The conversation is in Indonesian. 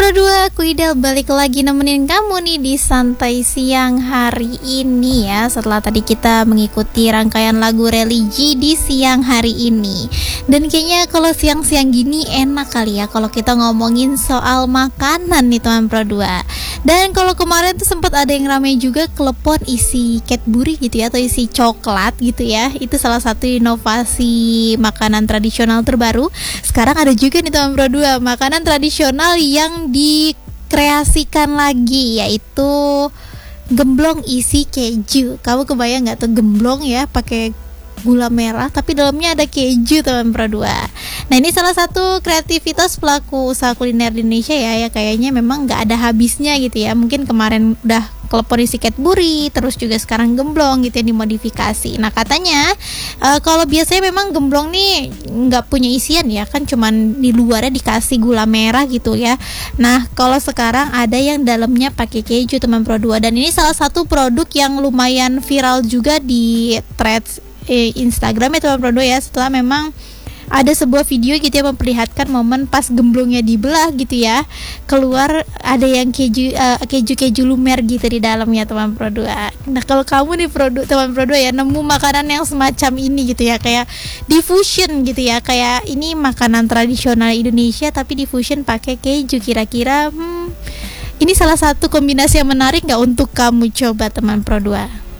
Pro 2, aku Ida balik lagi nemenin kamu nih di Santai Siang hari ini ya. Setelah tadi kita mengikuti rangkaian lagu religi di siang hari ini. Dan kayaknya kalau siang-siang gini enak kali ya kalau kita ngomongin soal makanan nih teman Pro 2. Dan kalau kemarin tuh sempat ada yang ramai juga klepon isi Cadbury gitu ya, atau isi coklat gitu ya. Itu salah satu inovasi makanan tradisional terbaru. Sekarang ada juga nih teman Pro 2, makanan tradisional yang dikreasikan lagi, yaitu gemblong isi keju. Kamu kebayang nggak tuh gemblong ya, pakai gula merah tapi dalamnya ada keju teman Pro 2. Nah ini salah satu kreativitas pelaku usaha kuliner di Indonesia ya kayaknya memang nggak ada habisnya gitu ya. Mungkin kemarin udah klepon isi Cadbury, terus juga sekarang gemblong gitu ya dimodifikasi. Nah katanya kalau biasanya memang gemblong nih nggak punya isian ya, kan cuman di luarnya dikasih gula merah gitu ya. Nah kalau sekarang ada yang dalamnya pakai keju teman Pro 2, dan ini salah satu produk yang lumayan viral juga di threads Instagram ya teman Pro 2 ya, setelah memang ada sebuah video gitu ya memperlihatkan momen pas gemblongnya dibelah gitu ya, keluar ada yang keju lumer gitu di dalamnya teman Pro 2. Nah kalau kamu nih teman Pro 2 ya nemu makanan yang semacam ini gitu ya, kayak diffusion gitu ya, kayak ini makanan tradisional Indonesia tapi diffusion pakai keju, kira-kira ini salah satu kombinasi yang menarik nggak untuk kamu coba teman Pro 2?